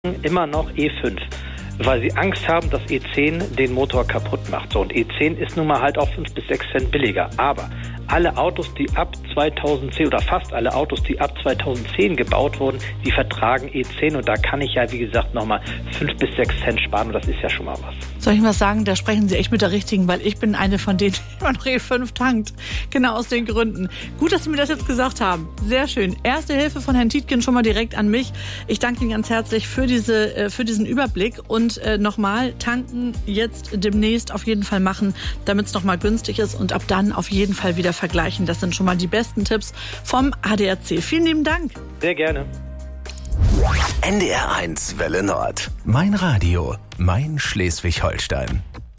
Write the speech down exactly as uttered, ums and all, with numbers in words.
immer noch E fünf, weil sie Angst haben, dass E zehn den Motor kaputt macht. So, und E zehn ist nun mal halt auch fünf bis sechs Cent billiger. Aber alle Autos, die ab zweitausendzehn oder fast alle Autos, die ab zweitausendzehn gebaut wurden, die vertragen E zehn. Und da kann ich ja, wie gesagt, nochmal fünf bis sechs Cent sparen. Und das ist ja schon mal was. Soll ich was sagen? Da sprechen Sie echt mit der Richtigen, weil ich bin eine von denen, die immer noch E fünf tankt. Genau aus den Gründen. Gut, dass Sie mir das jetzt gesagt haben. Sehr schön. Erste Hilfe von Herrn Tietgen schon mal direkt an mich. Ich danke Ihnen ganz herzlich für diese, für diesen Überblick. Und äh, nochmal, tanken jetzt demnächst auf jeden Fall machen, damit es nochmal günstig ist. Und ab dann auf jeden Fall wieder vergleichen. Das sind schon mal die besten Tipps vom A D A C. Vielen lieben Dank. Sehr gerne. N D R eins Welle Nord. Mein Radio. Mein Schleswig-Holstein.